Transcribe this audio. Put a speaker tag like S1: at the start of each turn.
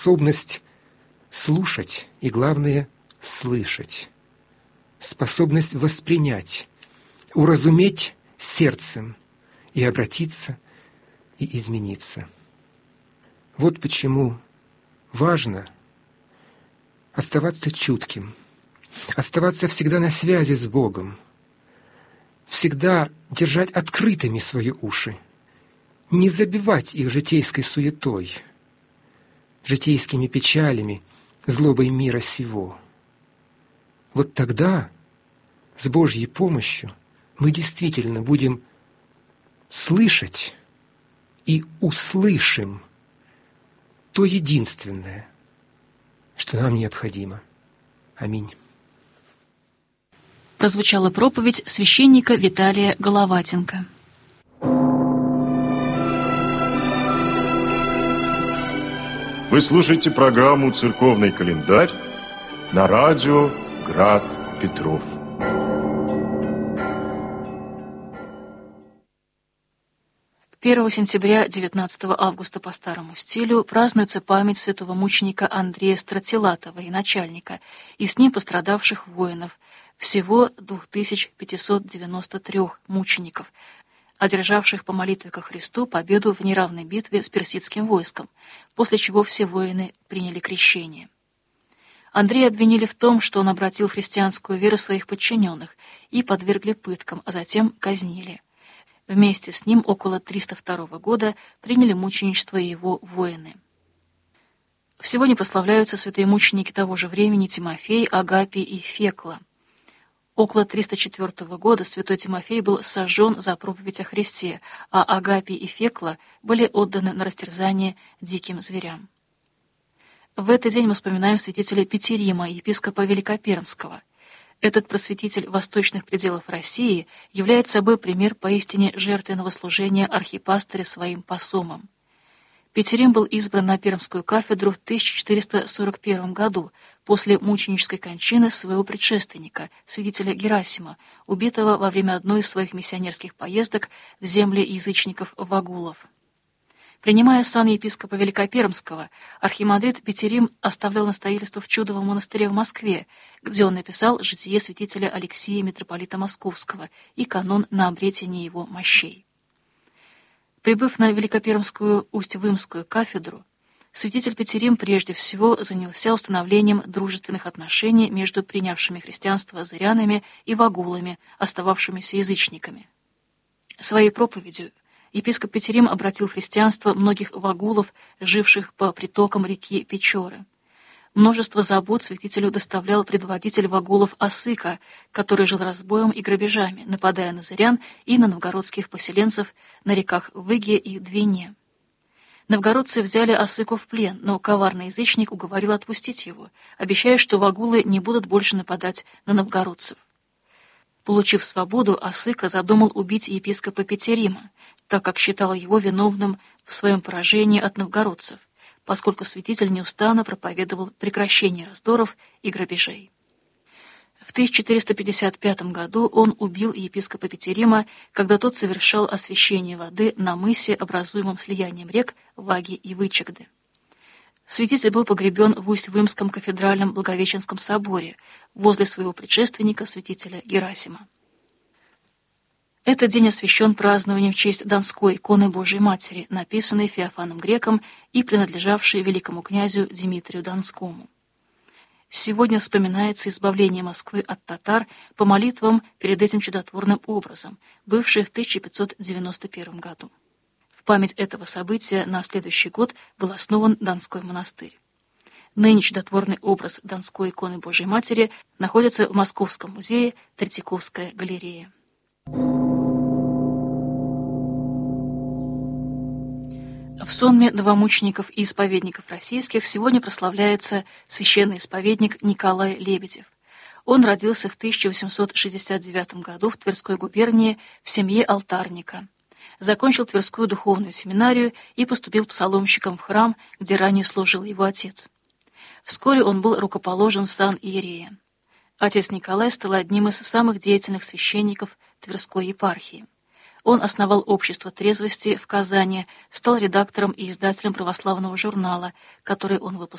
S1: способность слушать и, главное, слышать, способность воспринять, уразуметь сердцем и обратиться и измениться. Вот почему важно оставаться чутким, оставаться всегда на связи с Богом, всегда держать открытыми свои уши, не забивать их житейской суетой, житейскими печалями, злобой мира сего. Вот тогда, с Божьей помощью, мы действительно будем слышать и услышим то единственное, что нам необходимо. Аминь.
S2: Прозвучала проповедь священника Виталия Головатенко.
S3: Вы слушаете программу «Церковный календарь» на радио «Град Петров».
S2: Первого сентября 19 августа по старому стилю празднуется память святого мученика Андрея Стратилата, военачальника, и с ним пострадавших воинов, всего 2593 мучеников, одержавших по молитве ко Христу победу в неравной битве с персидским войском, после чего все воины приняли крещение. Андрея обвинили в том, что он обратил в христианскую веру своих подчиненных и подвергли пыткам, а затем казнили. Вместе с ним около 302 года приняли мученичество и его воины. Сегодня прославляются святые мученики того же времени Тимофей, Агапий и Фекла. Около 304 года святой Тимофей был сожжен за проповедь о Христе, а Агапий и Фекла были отданы на растерзание диким зверям. В этот день мы вспоминаем святителя Петерима, епископа Великопермского. Этот просветитель восточных пределов России является собой пример поистине жертвенного служения архипастыря своим посомам. Петерим был избран на Пермскую кафедру в 1441 году, после мученической кончины своего предшественника, святителя Герасима, убитого во время одной из своих миссионерских поездок в земли язычников-вагулов. Принимая сан епископа Великопермского, архимандрит Петерим оставлял настоятельство в Чудовом монастыре в Москве, где он написал житие святителя Алексия, митрополита Московского, и канон на обретение его мощей. Прибыв на Великопермскую Усть-Вымскую кафедру, святитель Петерим прежде всего занялся установлением дружественных отношений между принявшими христианство зырянами и вагулами, остававшимися язычниками. Своей проповедью епископ Петерим обратил в христианство многих вагулов, живших по притокам реки Печоры. Множество забот святителю доставлял предводитель вагулов Осыка, который жил разбоем и грабежами, нападая на зырян и на новгородских поселенцев на реках Выге и Двине. Новгородцы взяли Осыку в плен, но коварный язычник уговорил отпустить его, обещая, что вагулы не будут больше нападать на новгородцев. Получив свободу, Осыка задумал убить епископа Петерима, так как считал его виновным в своем поражении от новгородцев, поскольку святитель неустанно проповедовал прекращение раздоров и грабежей. В 1455 году он убил епископа Петерима, когда тот совершал освящение воды на мысе, образуемом слиянием рек Ваги и Вычегды. Святитель был погребен в Усть-Вымском кафедральном Благовещенском соборе возле своего предшественника, святителя Герасима. Этот день освящен празднованием в честь Донской иконы Божией Матери, написанной Феофаном Греком и принадлежавшей великому князю Дмитрию Донскому. Сегодня вспоминается избавление Москвы от татар по молитвам перед этим чудотворным образом, бывшее в 1591 году. В память этого события на следующий год был основан Донской монастырь. Ныне чудотворный образ Донской иконы Божией Матери находится в Московском музее Третьяковская галерея. В сонме новомучеников и исповедников российских сегодня прославляется священный исповедник Николай Лебедев. Он родился в 1869 году в Тверской губернии в семье алтарника. Закончил Тверскую духовную семинарию и поступил псаломщиком в храм, где ранее служил его отец. Вскоре он был рукоположен в сан иерея. Отец Николай стал одним из самых деятельных священников Тверской епархии. Он основал общество трезвости в Казани, стал редактором и издателем православного журнала, который он выпускал